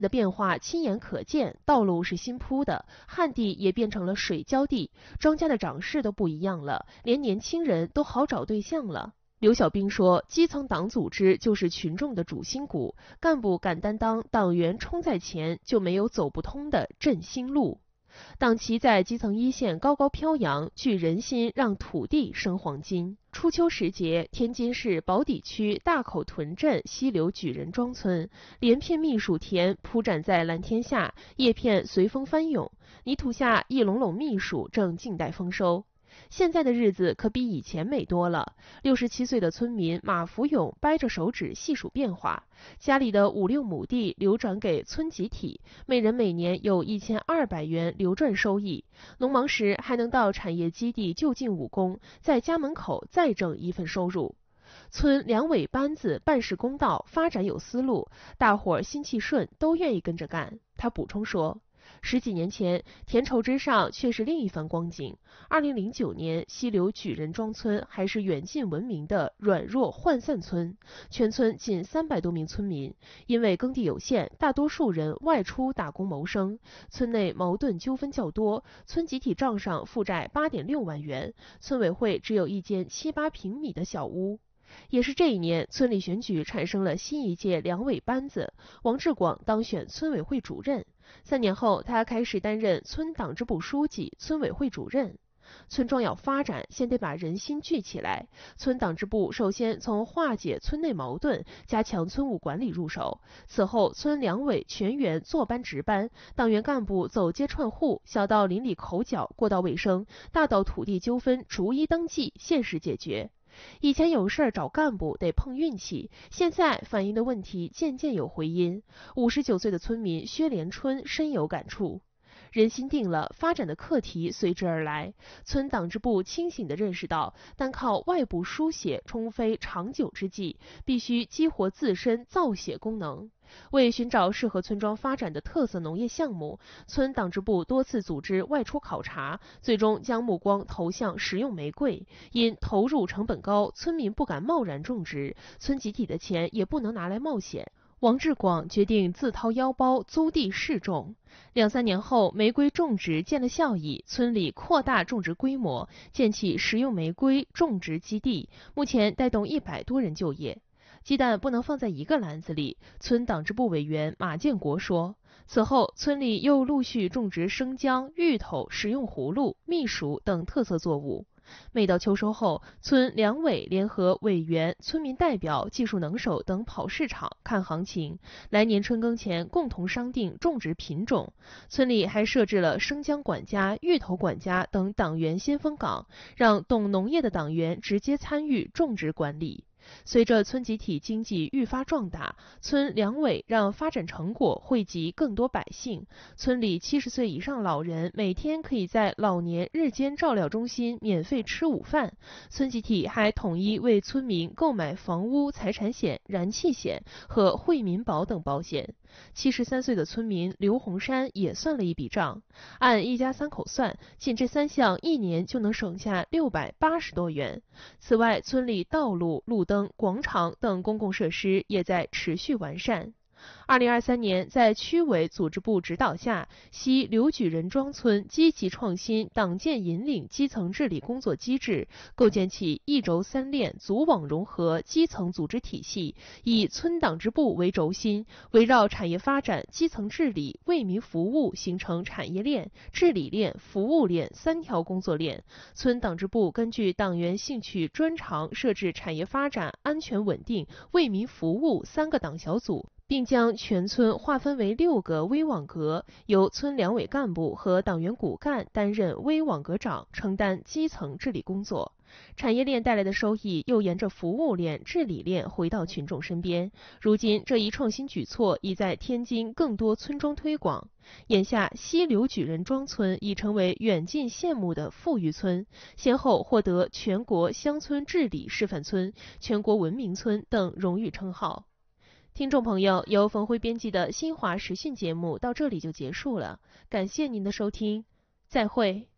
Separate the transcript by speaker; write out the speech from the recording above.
Speaker 1: 的变化亲眼可见，道路是新铺的，旱地也变成了水浇地，庄稼的长势都不一样了，连年轻人都好找对象了。刘小兵说，基层党组织就是群众的主心骨，干部敢担当，党员冲在前，就没有走不通的振兴路。党旗在基层一线高高飘扬，聚人心，让土地生黄金。初秋时节，天津市宝坻区大口屯镇西流举人庄村，连片蜜薯田铺展在蓝天下，叶片随风翻涌，泥土下一垄垄蜜薯正静待丰收。现在的日子可比以前美多了。67岁的村民马福勇掰着手指细数变化，家里的5、6亩地流转给村集体，每人每年有1200元流转收益。农忙时还能到产业基地就近5公，在家门口再挣一份收入。村两委班子办事公道，发展有思路，大伙儿心气顺，都愿意跟着干。他补充说，10几年前，田畴之上却是另一番光景。2009年，西流举人庄村还是远近闻名的软弱涣散村，全村仅300多名村民，因为耕地有限，大多数人外出打工谋生，村内矛盾纠纷较多，村集体账上负债8.6万元，村委会只有一间7、8平米的小屋。也是这一年，村里选举产生了新一届两委班子，王志广当选村委会主任。3年后，他开始担任村党支部书记、村委会主任。村庄要发展，先得把人心聚起来。村党支部首先从化解村内矛盾、加强村务管理入手，此后村两委全员坐班值班，党员干部走街串户，小到邻里口角过道卫生，大到土地纠纷逐一登记，限时解决。以前有事儿找干部得碰运气，现在反映的问题渐渐有回音。59岁的村民薛连春深有感触。人心定了，发展的课题随之而来。村党支部清醒地认识到，单靠外部书写终非长久之计，必须激活自身造血功能。为寻找适合村庄发展的特色农业项目，村党支部多次组织外出考察，最终将目光投向食用玫瑰。因投入成本高，村民不敢贸然种植，村集体的钱也不能拿来冒险。王志广决定自掏腰包租地试种。2、3年后，玫瑰种植见了效益，村里扩大种植规模，建起食用玫瑰种植基地，目前带动100多人就业。鸡蛋不能放在一个篮子里，村党支部委员马建国说。此后，村里又陆续种植生姜、芋头、食用葫芦、蜜薯等特色作物。每到秋收后，村两委联合委员、村民代表、技术能手等跑市场看行情，来年春耕前共同商定种植品种。村里还设置了生姜管家、芋头管家等党员先锋岗，让懂农业的党员直接参与种植管理。随着村集体经济愈发壮大，村两委让发展成果惠及更多百姓。村里70岁以上老人每天可以在老年日间照料中心免费吃午饭。村集体还统一为村民购买房屋财产险、燃气险和惠民保等保险。73岁的村民刘洪山也算了一笔账，按一家3口算，仅这3项一年就能省下680多元。此外，村里道路、路灯、广场等公共设施也在持续完善。2023年，在区委组织部指导下，西刘举人庄村积极创新党建引领基层治理工作机制，构建起一轴3链、组网融合基层组织体系，以村党支部为轴心，围绕产业发展、基层治理、为民服务，形成产业链、治理链、服务链3条工作链。村党支部根据党员兴趣专长，设置产业发展、安全稳定、为民服务3个党小组，并将全村划分为6个微网格，由村两委干部和党员骨干担任微网格长，承担基层治理工作。产业链带来的收益又沿着服务链、治理链回到群众身边。如今，这一创新举措已在天津更多村庄推广。眼下，西刘举人庄村已成为远近羡慕的富裕村，先后获得全国乡村治理示范村、全国文明村等荣誉称号。听众朋友，由冯辉编辑的新华时讯节目到这里就结束了，感谢您的收听，再会。